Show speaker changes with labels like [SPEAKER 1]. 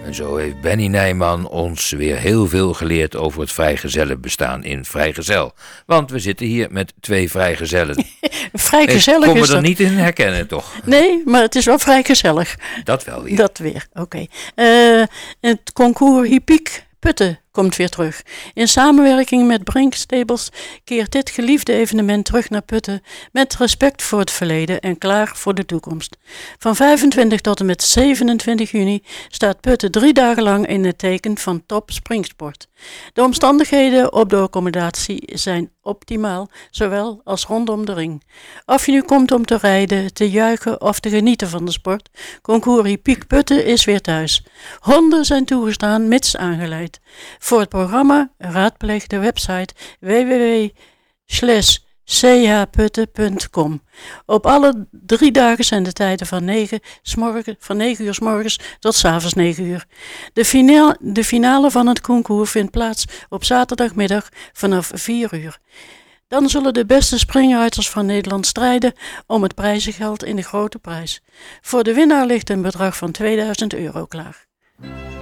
[SPEAKER 1] En zo heeft Benny Nijman ons weer heel veel geleerd over het vrijgezellenbestaan in Vrijgezel. Want we zitten hier met 2 vrijgezellen.
[SPEAKER 2] Vrij gezellig
[SPEAKER 1] kon
[SPEAKER 2] is
[SPEAKER 1] me er
[SPEAKER 2] dat.
[SPEAKER 1] niet in herkennen, toch?
[SPEAKER 2] Nee, maar het is wel vrij gezellig.
[SPEAKER 1] Dat wel weer.
[SPEAKER 2] Dat weer, oké. Het concours Hippiek Putten komt weer terug. In samenwerking met Brink Stables keert dit geliefde evenement terug naar Putten met respect voor het verleden en klaar voor de toekomst. Van 25 tot en met 27 juni staat Putten 3 dagen lang in het teken van top springsport. De omstandigheden op de accommodatie zijn optimaal, zowel als rondom de ring. Of je nu komt om te rijden, te juichen of te genieten van de sport, concours Hippiek Putten is weer thuis. Honden zijn toegestaan, mits aangeleid. Voor het programma raadpleeg de website www.chputten.com. Op alle 3 dagen zijn de tijden van 9 uur 's morgens tot 's avonds 9 uur. De finale van het concours vindt plaats op zaterdagmiddag vanaf 4 uur. Dan zullen de beste springruiters van Nederland strijden om het prijzengeld in de grote prijs. Voor de winnaar ligt een bedrag van €2000 klaar.